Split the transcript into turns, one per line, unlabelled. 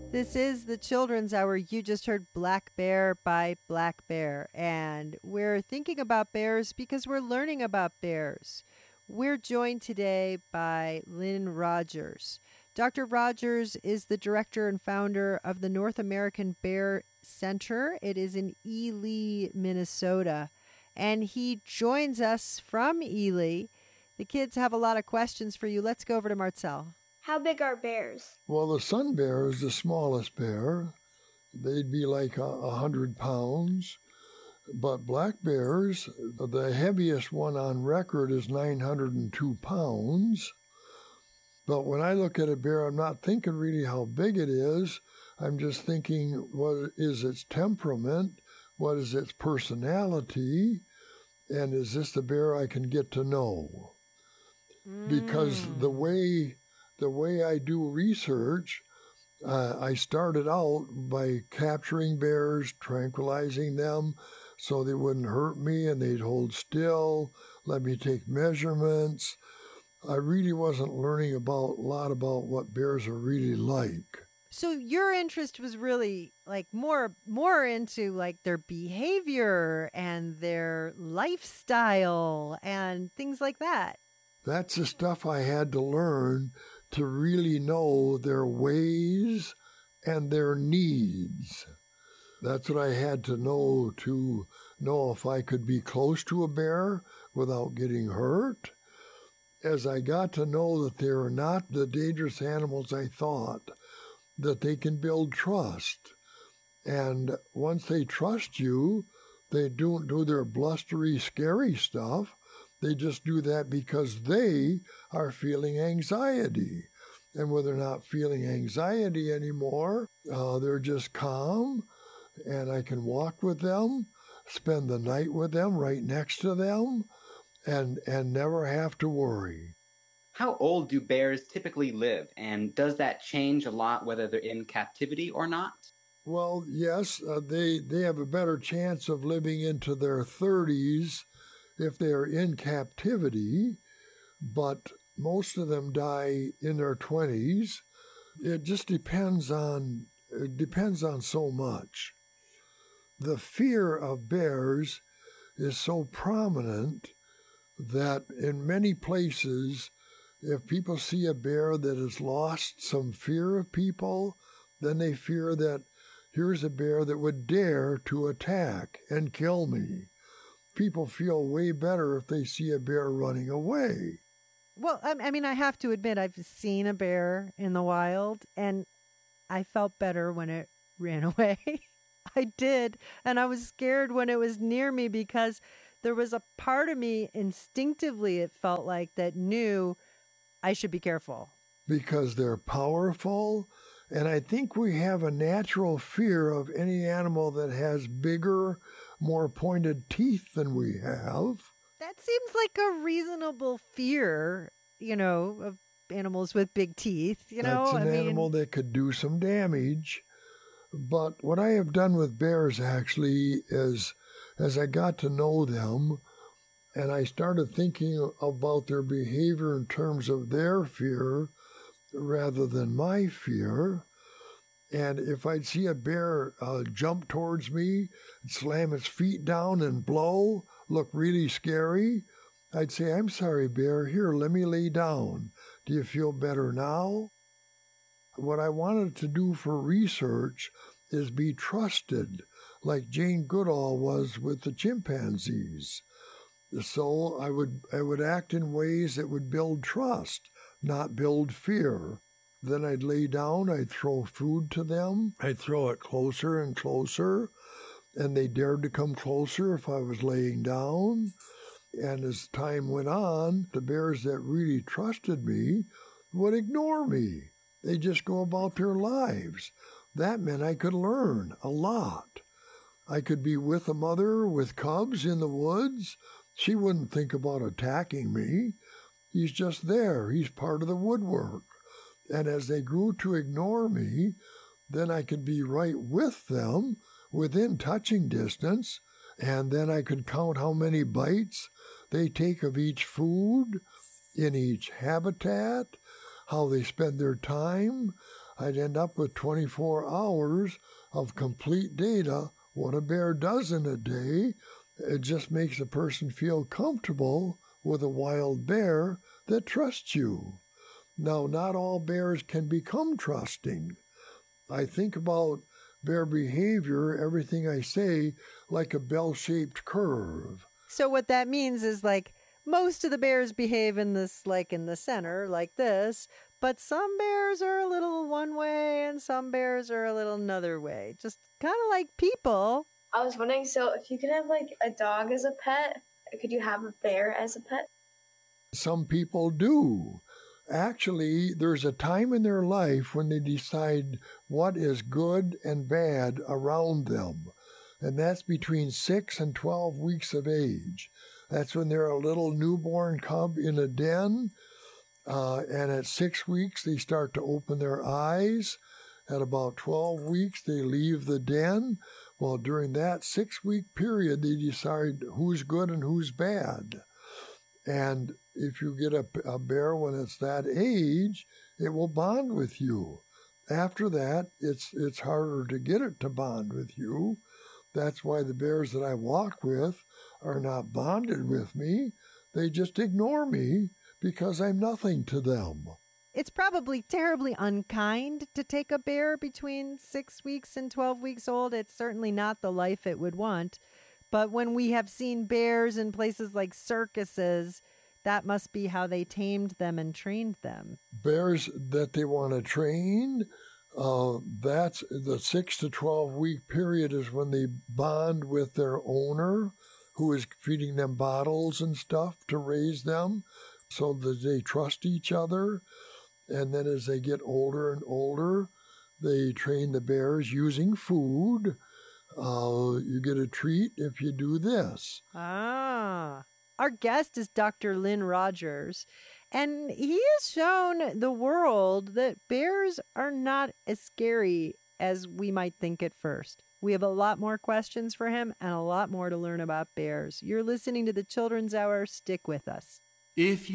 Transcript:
This is the Children's Hour. You just heard Black Bear by Black Bear. And we're thinking about bears because we're learning about bears. We're joined today by Lynn Rogers. Dr. Rogers is the director and founder of the North American Bear Center. It is in Ely, Minnesota. And he joins us from Ely. The kids have a lot of questions for you. Let's go over to Marcel.
How big are bears?
Well, the sun bear is the smallest bear. They'd be like 100 pounds. But black bears, the heaviest one on record is 902 pounds. But when I look at a bear, I'm not thinking really how big it is. I'm just thinking, what is its temperament? What is its personality? And is this the bear I can get to know? Because the way I do research, I started out by capturing bears, tranquilizing them so they wouldn't hurt me and they'd hold still, let me take measurements. I really wasn't learning a lot about what bears are really like.
So your interest was really like more into like their behavior and their lifestyle and things like that.
That's the stuff I had to learn to really know their ways and their needs. That's what I had to know if I could be close to a bear without getting hurt. As I got to know that they are not the dangerous animals I thought, that they can build trust. And once they trust you, they don't do their blustery, scary stuff. They just do that because they are feeling anxiety. And when they're not feeling anxiety anymore, they're just calm, and I can walk with them, spend the night with them, right next to them, and never have to worry.
How old do bears typically live, and does that change a lot whether they're in captivity or not?
Well, yes, they have a better chance of living into their 30s if they are in captivity, but most of them die in their 20s. It just depends on so much. The fear of bears is so prominent that in many places, if people see a bear that has lost some fear of people, then they fear that here's a bear that would dare to attack and kill me. People feel way better if they see a bear running away.
Well, I mean, I have to admit, I've seen a bear in the wild, and I felt better when it ran away. I did. And I was scared when it was near me because there was a part of me instinctively, it felt like, that knew I should be careful.
Because they're powerful. And I think we have a natural fear of any animal that has bigger, more pointed teeth than we have.
That seems like a reasonable fear, of animals with big teeth,
That's an animal that could do some damage. But what I have done with bears actually is, as I got to know them, and I started thinking about their behavior in terms of their fear rather than my fear. And if I'd see a bear jump towards me, slam its feet down and blow, look really scary, I'd say, I'm sorry, bear, here, let me lay down. Do you feel better now? What I wanted to do for research is be trusted, like Jane Goodall was with the chimpanzees. So I would act in ways that would build trust, not build fear. Then I'd lay down, I'd throw food to them, I'd throw it closer and closer, and they dared to come closer if I was laying down. And as time went on, the bears that really trusted me would ignore me. They just go about their lives. That meant I could learn a lot. I could be with a mother with cubs in the woods. She wouldn't think about attacking me. He's just there. He's part of the woodwork. And as they grew to ignore me, then I could be right with them within touching distance, and then I could count how many bites they take of each food in each habitat, how they spend their time. I'd end up with 24 hours of complete data. What a bear does in a day, it just makes a person feel comfortable with a wild bear that trusts you. Now, not all bears can become trusting. I think about bear behavior, everything I say, like a bell-shaped curve.
So what that means is like most of the bears behave in this, like in the center, like this, but some bears are a little one way and some bears are a little another way. Just kind of like people.
I was wondering, so if you could have like a dog as a pet, could you have a bear as a pet?
Some people do. Actually, there's a time in their life when they decide what is good and bad around them. And that's between 6 and 12 weeks of age. That's when they're a little newborn cub in a den. And at 6 weeks, they start to open their eyes. At about 12 weeks, they leave the den. Well, during that 6-week period, they decide who's good and who's bad. And if you get a bear when it's that age, it will bond with you. After that, it's harder to get it to bond with you. That's why the bears that I walk with are not bonded with me. They just ignore me because I'm nothing to them.
It's probably terribly unkind to take a bear between 6 weeks and 12 weeks old. It's certainly not the life it would want. But when we have seen bears in places like circuses, that must be how they tamed them and trained them.
Bears that they want to train, that's the 6 to 12 week period is when they bond with their owner, who is feeding them bottles and stuff to raise them so that they trust each other. And then as they get older and older, they train the bears using food. You get a treat if you do this.
Ah. Our guest is Dr. Lynn Rogers, and he has shown the world that bears are not as scary as we might think at first. We have a lot more questions for him and a lot more to learn about bears. You're listening to the Children's Hour. Stick with us.
If